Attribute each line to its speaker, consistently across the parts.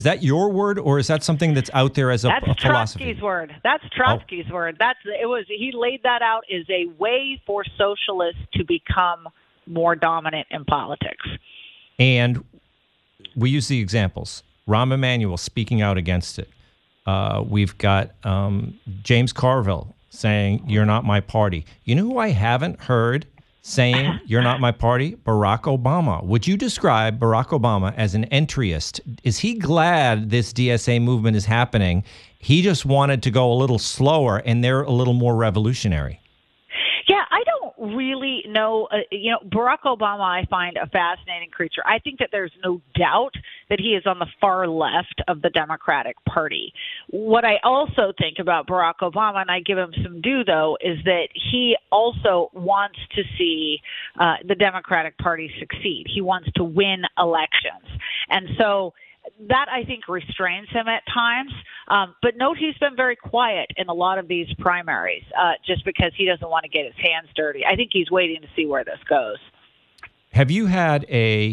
Speaker 1: Is that your word, or is that something that's out there as a philosophy?
Speaker 2: Trotsky's word. That's Trotsky's word. He laid that out as a way for socialists to become more dominant in politics.
Speaker 1: And we use the examples. Rahm Emanuel speaking out against it. We've got James Carville saying, "You're not my party." You know who I haven't heard saying, "You're not my party"? Barack Obama. Would you describe Barack Obama as an entryist? Is he glad this DSA movement is happening? He just wanted to go a little slower, and they're a little more revolutionary.
Speaker 2: Yeah, I don't really know. Barack Obama, I find a fascinating creature. I think that there's no doubt that he is on the far left of the Democratic Party. What I also think about Barack Obama, and I give him some due, though, is that he also wants to see the Democratic Party succeed. He wants to win elections. And so that, I think, restrains him at times. But note he's been very quiet in a lot of these primaries just because he doesn't want to get his hands dirty. I think he's waiting to see where this goes.
Speaker 1: Have you had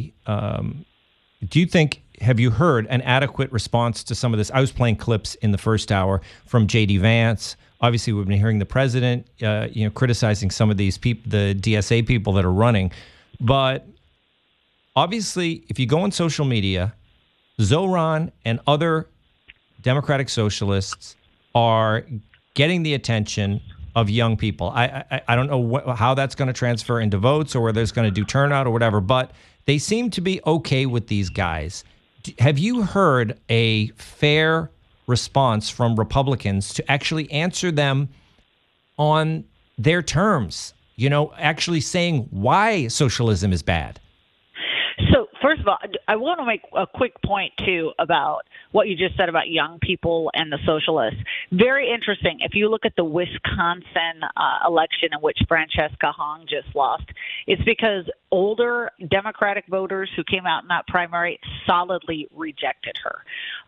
Speaker 1: have you heard an adequate response to some of this? I was playing clips in the first hour from J.D. Vance. Obviously, we've been hearing the president, criticizing some of these people, the DSA people that are running. But obviously, if you go on social media, Zoran and other Democratic socialists are getting the attention of young people. I don't know how that's going to transfer into votes or whether it's going to do turnout or whatever, but they seem to be okay with these guys. Have you heard a fair response from Republicans to actually answer them on their terms? Actually saying why socialism is bad?
Speaker 2: So, first of all, I want to make a quick point, too, about what you just said about young people and the socialists. Very interesting. If you look at the Wisconsin election in which Francesca Hong just lost, it's because older Democratic voters who came out in that primary solidly rejected her.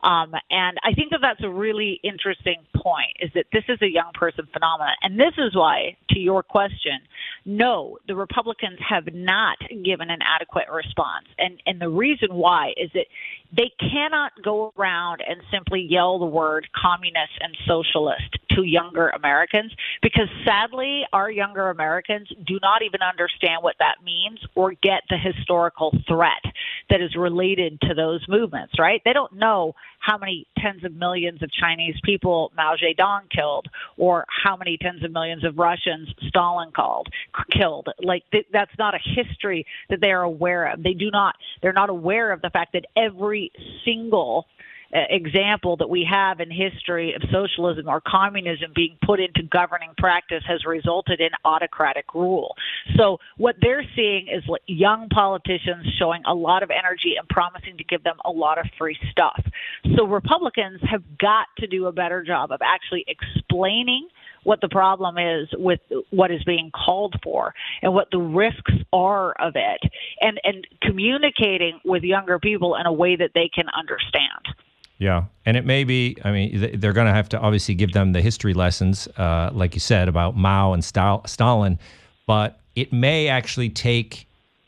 Speaker 2: And I think that that's a really interesting point, is that this is a young person phenomenon. And this is why, to your question, no, the Republicans have not given an adequate response. And the reason why is that they cannot go around and simply yell the word communist and socialist to younger Americans, because sadly, our younger Americans do not even understand what that means or get the historical threat that is related to those movements, right? They don't know how many tens of millions of Chinese people Mao Zedong killed, or how many tens of millions of Russians Stalin killed. Like, that's not a history that they are aware of. They're not aware of the fact that every single example that we have in history of socialism or communism being put into governing practice has resulted in autocratic rule. So what they're seeing is young politicians showing a lot of energy and promising to give them a lot of free stuff. So Republicans have got to do a better job of actually explaining what the problem is with what is being called for and what the risks are of it, and communicating with younger people in a way that they can understand.
Speaker 1: Yeah, and it may be, they're going to have to obviously give them the history lessons, like you said, about Mao and Stalin, but it may actually take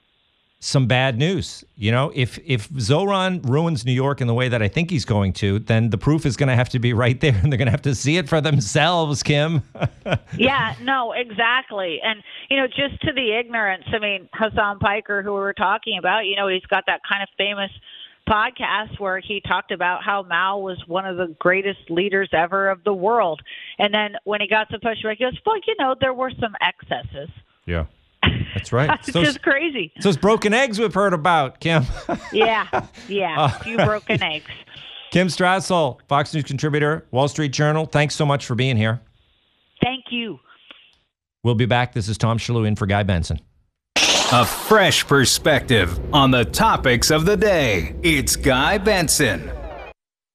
Speaker 1: some bad news. If Zoran ruins New York in the way that I think he's going to, then the proof is going to have to be right there, and they're going to have to see it for themselves, Kim.
Speaker 2: Yeah, no, exactly. And, just to the ignorance, Hassan Piker, who we were talking about, he's got that kind of famous podcast where he talked about how Mao was one of the greatest leaders ever of the world. And then when he got to pushback, he goes, well, there were some excesses.
Speaker 1: Yeah, that's right.
Speaker 2: It's just crazy.
Speaker 1: It's those broken eggs we've heard about, Kim.
Speaker 2: Yeah, a few broken eggs.
Speaker 1: Kim Strassel, Fox News contributor, Wall Street Journal, thanks so much for being here.
Speaker 2: Thank you.
Speaker 1: We'll be back. This is Tom Shillue in for Guy Benson.
Speaker 3: A fresh perspective on the topics of the day. It's Guy Benson.